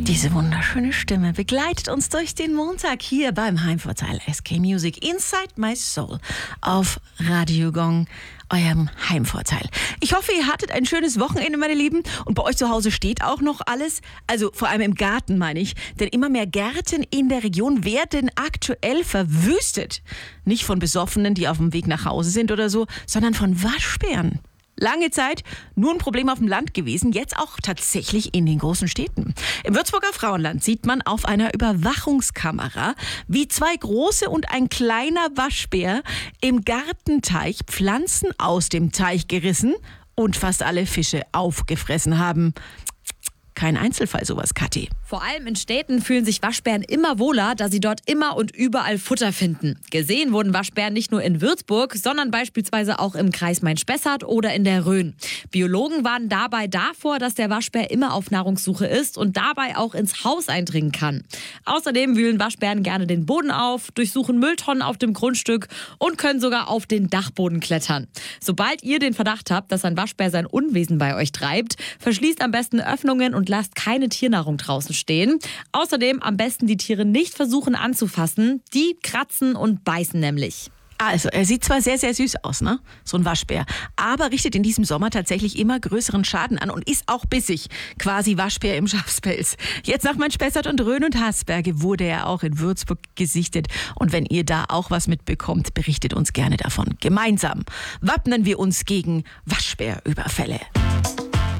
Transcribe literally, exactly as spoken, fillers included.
Diese wunderschöne Stimme begleitet uns durch den Montag hier beim Heimvorteil S K Music Inside My Soul auf Radio Gong, eurem Heimvorteil. Ich hoffe, ihr hattet ein schönes Wochenende, meine Lieben. Und bei euch zu Hause steht auch noch alles. Also vor allem im Garten, meine ich. Denn immer mehr Gärten in der Region werden aktuell verwüstet. Nicht von Besoffenen, die auf dem Weg nach Hause sind oder so, sondern von Waschbären. Lange Zeit nur ein Problem auf dem Land gewesen, jetzt auch tatsächlich in den großen Städten. Im Würzburger Frauenland sieht man auf einer Überwachungskamera, wie zwei große und ein kleiner Waschbär im Gartenteich Pflanzen aus dem Teich gerissen und fast alle Fische aufgefressen haben. Kein Einzelfall sowas, Kathi. Vor allem in Städten fühlen sich Waschbären immer wohler, da sie dort immer und überall Futter finden. Gesehen wurden Waschbären nicht nur in Würzburg, sondern beispielsweise auch im Kreis Main-Spessart oder in der Rhön. Biologen warnen dabei davor, dass der Waschbär immer auf Nahrungssuche ist und dabei auch ins Haus eindringen kann. Außerdem wühlen Waschbären gerne den Boden auf, durchsuchen Mülltonnen auf dem Grundstück und können sogar auf den Dachboden klettern. Sobald ihr den Verdacht habt, dass ein Waschbär sein Unwesen bei euch treibt, verschließt am besten Öffnungen und lasst keine Tiernahrung draußen stehen. Außerdem am besten die Tiere nicht versuchen anzufassen. Die kratzen und beißen nämlich. Also, er sieht zwar sehr, sehr süß aus, ne? So ein Waschbär. Aber richtet in diesem Sommer tatsächlich immer größeren Schaden an und ist auch bissig. Quasi Waschbär im Schafspelz. Jetzt nach Main-Spessart und Rhön und Haßberge wurde er auch in Würzburg gesichtet. Und wenn ihr da auch was mitbekommt, berichtet uns gerne davon. Gemeinsam wappnen wir uns gegen Waschbärüberfälle.